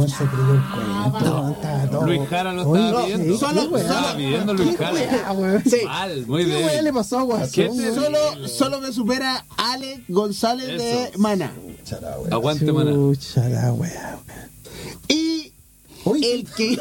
weón se creyó el cuento, weón, estaba todo. Luis Jara lo Oye, estaba pidiendo. sí, ¿qué weá? Estaba pidiendo Luis ¿Qué Jara. weá, weón? Sí. Mal, muy ¿Qué weá bien. le pasó a Guasón? ¿Qué weón? Solo me supera Alex González de Eso. Maná. Chala, weón. Aguante, maná. Chucha la weá, Y Oye, el que...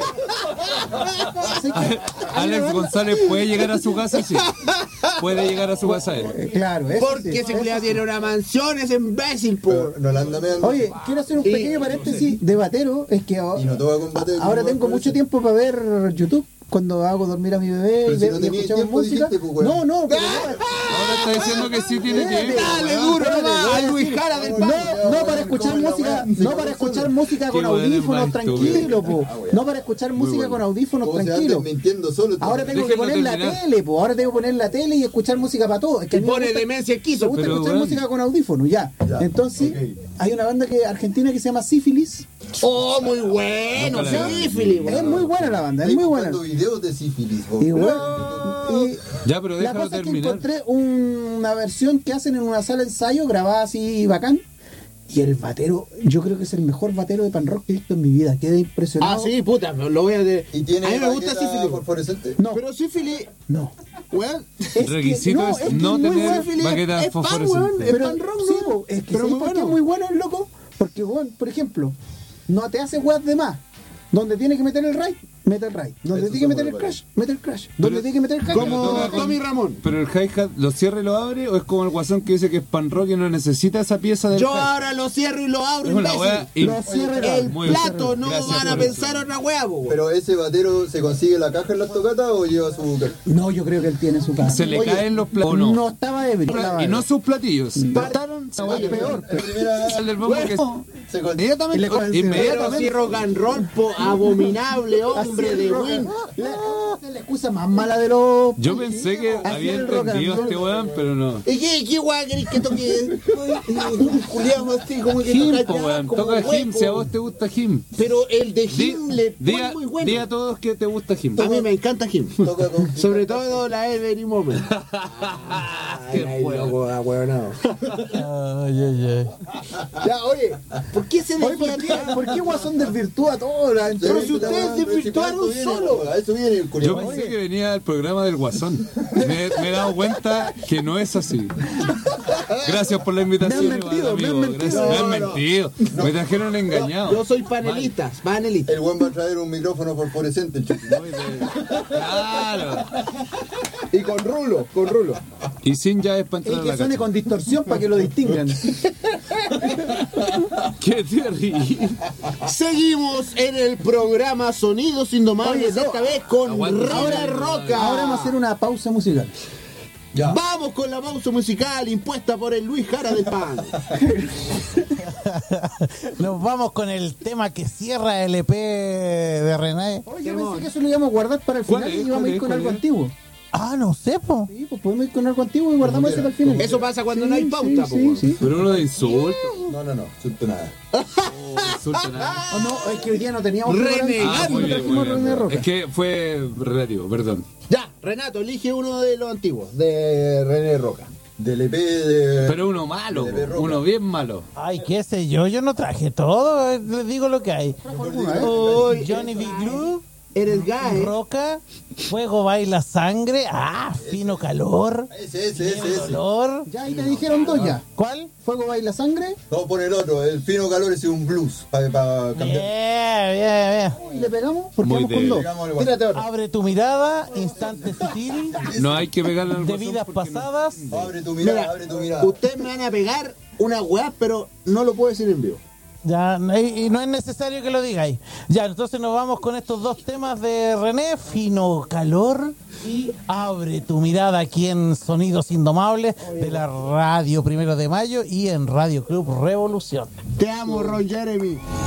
Alex González puede llegar a su casa, sí. Puede llegar a su casa él. claro, eso Porque sí, ese eso culiao sí. tiene una mansión, es imbécil, Pero por. no la anda meando. Oye, quiero hacer un pequeño paréntesis de batero. Es que Y no te voy a combatir. ahora como tengo por mucho eso. tiempo para ver YouTube cuando hago dormir a mi bebé Pero y, si no y tenías escuchamos tiempo, música. dijiste, pues, weón. No, pero Ahora está diciendo que sí tiene que. Dale duro nomás a Luis Jara del Pan. no para escuchar música, no para escuchar música con Qué bueno, audífonos más tranquilo, po. Ah, weón. No para escuchar música bueno. con audífonos ¿Cómo se tranquilo. andan mintiendo solo? Ahora tengo que Déjenlo poner la terminar. tele, po. Ahora tengo que poner la tele y escuchar música para todo. Es que a mí me Pone gusta- demencia me quiso. gusta Pero, escuchar weón. música con audífonos, ya. Ya, Entonces, ok. hay una banda argentina que se llama Sífilis. Oh, muy bueno, Nunca la vi. sífilis, Es weón. muy buena la banda, es muy buena. Videos de sífilis, vos. Y bueno, Ya, pero la déjalo cosa es que terminar. encontré una versión que hacen en una sala de ensayo grabada así bacán. Y el batero, yo creo que es el mejor batero de pan rock que he visto en mi vida. Quedé impresionado. Ah, sí, puta, lo voy a de... ¿Y tiene A mí me gusta baqueta sífilis. fosforescente? No, Pero sífilis, no. weón, Es que- Requisito es que no muy tener bueno. sífilis baquetas es pan, fosforescentes. weón, es Pero, pan rock, sí, ¿no? po, es que Pero ¿sabes muy por qué bueno. es muy bueno el loco? Porque, bueno, por ejemplo, no te hace weas de más. Donde tiene que meter el ride, mete el ride. Donde Eso tiene que meter son el buenos crash, mete el crash. Donde tiene que meter el crash. Como toca con- Tommy Ramón. Pero el hi-hat lo cierra y lo abre, o es como el guasón que dice que es pan rock y no necesita esa pieza del Yo hi-hat? ahora lo cierro y lo abro, Es una imbécil. wea Lo cierra y lo El Muy bien. plato no Gracias van a por pensar eso. otra wea, po, weón. ¿Pero ese batero se consigue la caja en las tocatas o lleva su caja? No, yo creo que él tiene su casa. Se le Oye, caen los platos. No, No. estaba ebrio. Y no sus platillos. Partaron, se va peor. La primera El del bombo que se con- inmediatamente, Y le cogen Pero inmediatamente. si rock and roll, po, abominable hombre Así de el rock Win. and- la excusa más mala de los. Yo pensé que Así había el rock and entendido roll. este weón, pero no. ¿Y qué wea querés que toque? Un culiao así como que Him, toca po, ya, weón. como Toca Him, hueco. si a vos te gusta Him. Pero el de Di, Him le di pone a- muy bueno. di a todos que te gusta Him. A mí me encanta Him. toca con- Sobre todo la Every Moment. Qué Ay, bueno. loco, ahueonado. Ay, ay, ay. Ya, oye, ¿por qué se Oye, desvían? ¿por qué Guasón desvirtúa todo? Pero si ustedes desvirtuaron solo. A eso viene el Yo culiao. pensé que venía al programa del Guasón. Me he dado cuenta que no es así. Gracias por la invitación, Me han mentido, amigo. me han mentido. Gracias. Me han No, no. mentido. Me trajeron engañado. Yo soy panelista, panelista. El buen va a traer un micrófono fosforescente, el chico. Claro. Y con rulo, con rulo. Y sin llaves para Y entrar a que la suene casa. con distorsión para que lo distingan. Qué terrible. Seguimos en el programa Sonidos Indomables, Oye, no. esta vez con Aguanta, René aguanta. Roca. Ahora vamos a hacer una pausa musical. Ya. Vamos con la pausa musical impuesta por el Luis Jara del Pan. Nos vamos con el tema que cierra el EP de René. Oye, yo pensé que eso lo íbamos a guardar para el ¿Cuál final es? y íbamos a ¿Cuál ir es? con ¿Cuál algo es? antiguo. Ah, no sé, po. Sí, pues podemos ir con algo antiguo y guardamos ese para el final. Eso pasa cuando no hay pauta, po, weón. sí. Pero uno de insulto. No, suelto nada. Insulto nada. Oh, no, es que hoy día no teníamos Renegando. Ah, muy no bien, trajimos muy a René bien. Roca. Es que fue relativo, perdón. Ya, Renato, elige uno de los antiguos, de René Roca. Del EP de... Pero uno malo, De Roca. uno bien malo. Ay, qué sé yo no traje todo. Les digo lo que hay. Hoy, Johnny B. Glue, eres gay. Roca, Fuego Baila Sangre, Fino Calor, Ese. Dolor. Ya, ahí te dijeron dos ya. ¿Cuál? Fuego, baila, sangre. Vamos a poner otro. El fino calor es un blues. Para cambiar. Bien. Y le pegamos porque Muy vamos con bien. dos. Digamos algo así. Tírate otro. Abre tu mirada, Instante Sutil, No hay que pegarle al de guasón vidas porque no- pasadas. Abre tu mirada, Mira, abre tu mirada. ustedes me van a pegar una weá, pero no lo puedo decir en vivo. Ya, y no es necesario que lo digáis. Ya, entonces nos vamos con estos dos temas de René, Fino Calor y Abre tu mirada aquí en Sonidos Indomables de la Radio 1 de Mayo y en Radio Club Revolución. Te amo, Ron Jeremy.